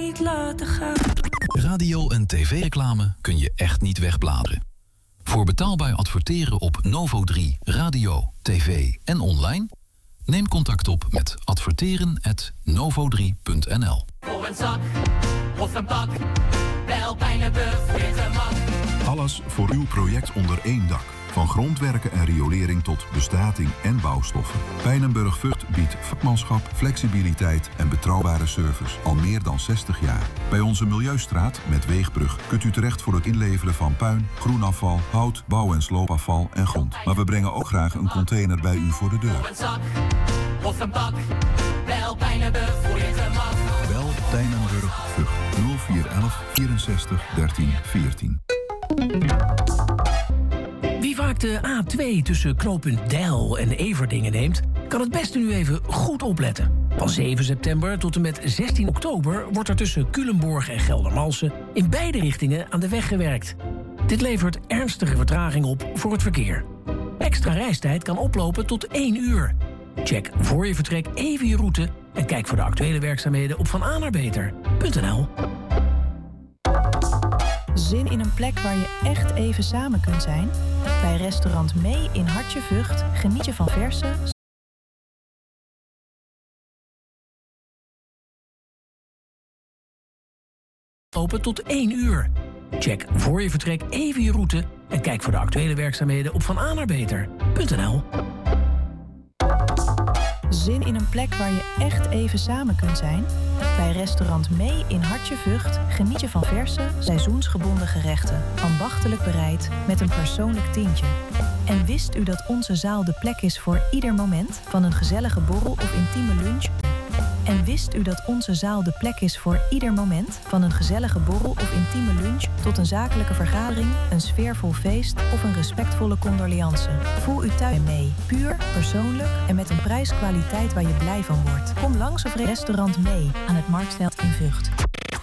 niet laten gaan. Radio- en tv-reclame kun je echt niet wegbladeren. Voor betaalbaar adverteren op Novo 3, radio, tv en online? Neem contact op met adverteren@novo3.nl. Voor een zak of een pak, bel Pijnenburg weer gemak. Alles voor uw project onder één dak. Van grondwerken en riolering tot bestrating en bouwstoffen. Pijnenburg Vught biedt vakmanschap, flexibiliteit en betrouwbare service al meer dan 60 jaar. Bij onze Milieustraat met Weegbrug kunt u terecht voor het inleveren van puin, groenafval, hout, bouw- en sloopafval en grond. Maar we brengen ook graag een container bij u voor de deur. Voor een zak of een pak, bel Pijnenburg voor je gemak. Bel Pijnenburg Vught 0411 64 13 14. Wie vaak de A2 tussen knooppunt Deil en Everdingen neemt, kan het beste nu even goed opletten. Van 7 september tot en met 16 oktober wordt er tussen Culemborg en Geldermalsen in beide richtingen aan de weg gewerkt. Dit levert ernstige vertraging op voor het verkeer. Extra reistijd kan oplopen tot 1 uur. Check voor je vertrek even je route en kijk voor de actuele werkzaamheden op vananerbeter.nl. Zin in een plek waar je echt even samen kunt zijn? Bij restaurant Mee in Hartje Vught geniet je van verse... Open tot 1 uur. Check voor je vertrek even je route en kijk voor de actuele werkzaamheden op vananerbeter.nl. Zin in een plek waar je echt even samen kunt zijn? Bij restaurant Mee in Hartje Vught geniet je van verse, seizoensgebonden gerechten, ambachtelijk bereid met een persoonlijk tintje. En wist u dat onze zaal de plek is voor ieder moment, van een gezellige borrel of intieme lunch? En wist u dat onze zaal de plek is voor ieder moment, van een gezellige borrel of intieme lunch tot een zakelijke vergadering, een sfeervol feest of een respectvolle condoleance? Voel u thuis mee, puur, persoonlijk en met een prijskwaliteit waar je blij van wordt. Kom langs of restaurant Mee aan het Marktveld in Vught.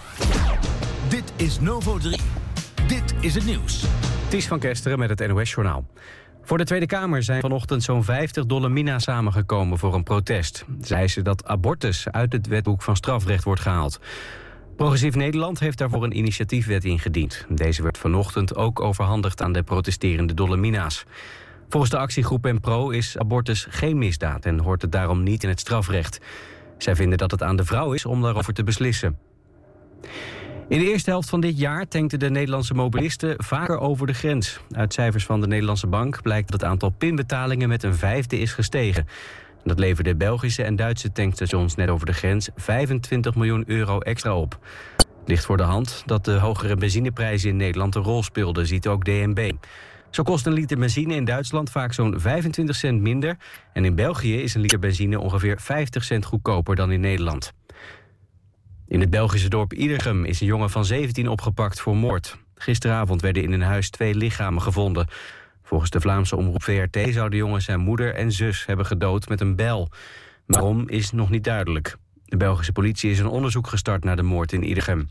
Dit is Novo 3. Dit is het nieuws. Ties van Kesteren met het NOS-journaal. Voor de Tweede Kamer zijn vanochtend zo'n 50 Dolomina's samengekomen voor een protest. Ze eisen dat abortus uit het wetboek van strafrecht wordt gehaald. Progressief Nederland heeft daarvoor een initiatiefwet ingediend. Deze werd vanochtend ook overhandigd aan de protesterende Dolomina's. Volgens de actiegroep NPro is abortus geen misdaad en hoort het daarom niet in het strafrecht. Zij vinden dat het aan de vrouw is om daarover te beslissen. In de eerste helft van dit jaar tankten de Nederlandse mobilisten vaker over de grens. Uit cijfers van de Nederlandse Bank blijkt dat het aantal pinbetalingen met een 1/5 is gestegen. Dat leverde Belgische en Duitse tankstations net over de grens 25 miljoen euro extra op. Het ligt voor de hand dat de hogere benzineprijzen in Nederland een rol speelden, ziet ook DNB. Zo kost een liter benzine in Duitsland vaak zo'n 25 cent minder. En in België is een liter benzine ongeveer 50 cent goedkoper dan in Nederland. In het Belgische dorp Iedergem is een jongen van 17 opgepakt voor moord. Gisteravond werden in een huis 2 lichamen gevonden. Volgens de Vlaamse omroep VRT zou de jongen zijn moeder en zus hebben gedood met een bijl. Waarom is nog niet duidelijk. De Belgische politie is een onderzoek gestart naar de moord in Iedergem.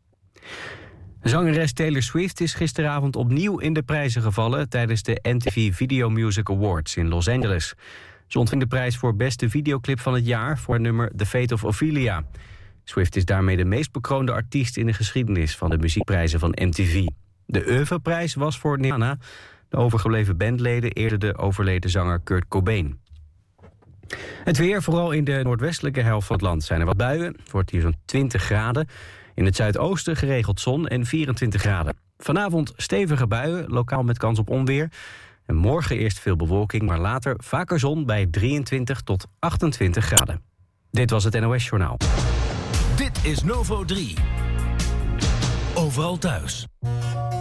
Zangeres Taylor Swift is gisteravond opnieuw in de prijzen gevallen tijdens de MTV Video Music Awards in Los Angeles. Ze ontving de prijs voor beste videoclip van het jaar voor het nummer The Fate of Ophelia. Swift is daarmee de meest bekroonde artiest in de geschiedenis van de muziekprijzen van MTV. De Oeuvreprijs was voor Nirvana. De overgebleven bandleden eerder de overleden zanger Kurt Cobain. Het weer, vooral in de noordwestelijke helft van het land zijn er wat buien. Het wordt hier zo'n 20 graden. In het zuidoosten geregeld zon en 24 graden. Vanavond stevige buien, lokaal met kans op onweer. En morgen eerst veel bewolking, maar later vaker zon bij 23 tot 28 graden. Dit was het NOS-journaal. Dit is Novo 3. Overal thuis.